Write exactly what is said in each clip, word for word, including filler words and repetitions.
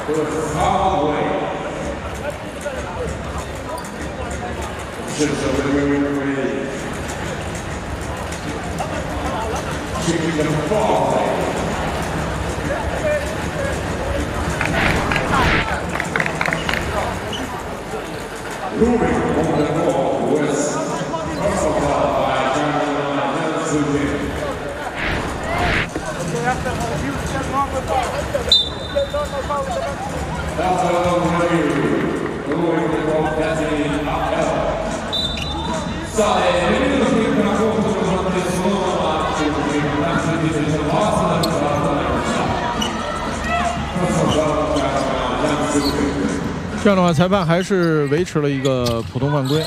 Moving on the ball was also fouled by John Zukin. That's a review. Going to the ball, that's a up. Sale, venuto qui per una conto durante solo la classe di Giovanni John Zukin. 这样的话，裁判还是维持了一个普通犯规。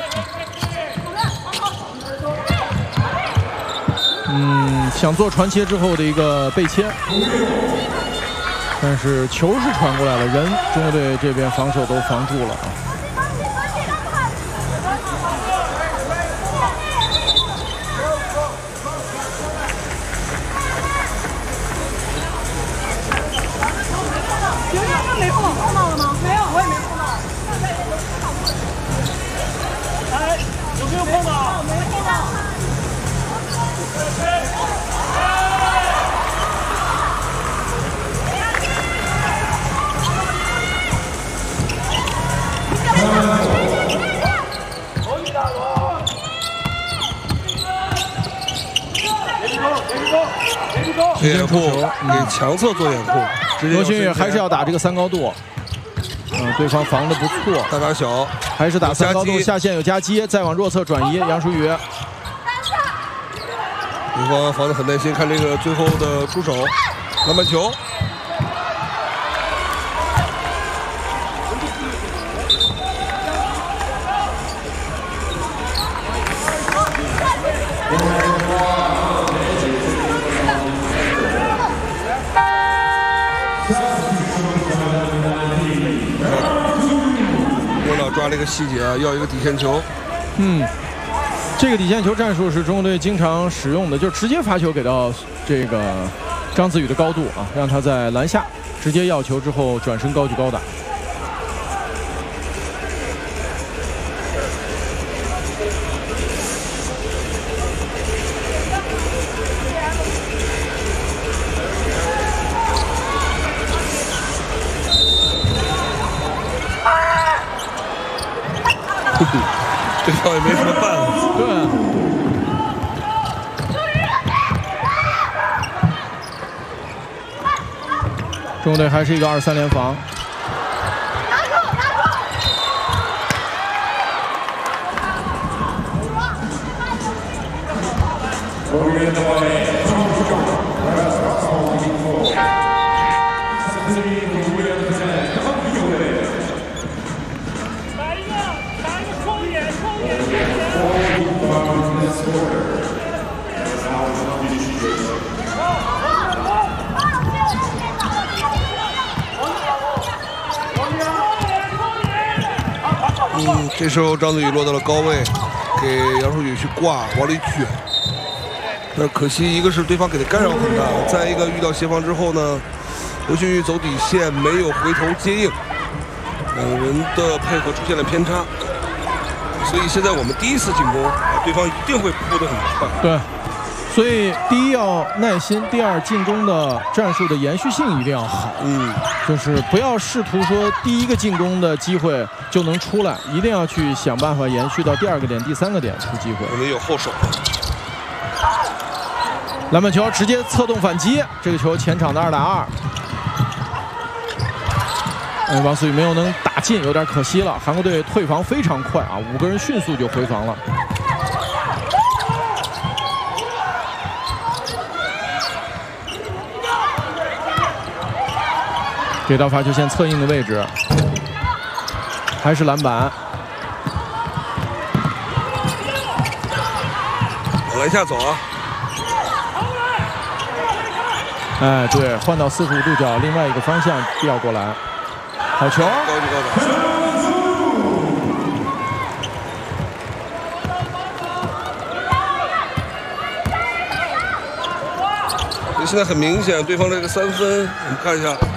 嗯，想做传切之后的一个背切，但是球是传过来了，人中国队这边防守都防住了啊。 掩护，给强侧做掩护。 罗新宇还是要打这个三高度，嗯，对方防的不错。 大打小， 还是打三高度，下线有夹击，再往弱侧转移。杨舒宇， 对方防的很耐心，看这个最后的出手，篮板球。 抓这个细节啊，要一个底线球。 嗯，这个底线球战术是中国队经常使用的，就是直接发球给到这个张子宇的高度啊，让他在篮下直接要球之后转身高举高打。 对方也没什么办法。 对。中国队还是一个二三联防。 嗯，这时候张子宇落到了高位，给杨舒宇去挂，往里卷。那可惜一个是对方给的干扰很大，再一个遇到协防之后呢，刘旭宇走底线没有回头接应，两个人的配合出现了偏差。所以现在我们第一次进攻，对方一定会扑得很快。 对。 所以，第一要耐心，第二进攻的战术的延续性一定要好。 嗯， 就是不要试图说第一个进攻的机会就能出来，一定要去想办法延续到第二个点、第三个点出机会。 我们有后手， 篮板球直接策动反击，这个球前场的二打二。嗯，王思雨没有能打进，有点可惜了。韩国队退防非常快啊，五个人迅速就回防了。 给到罚球线侧应的位置，还是篮板。 往篮下走啊！ 哎，对，换到四十五度角，另外一个方向调过来，好球！ 高举高打。现在很明显，对方这个三分，我们看一下。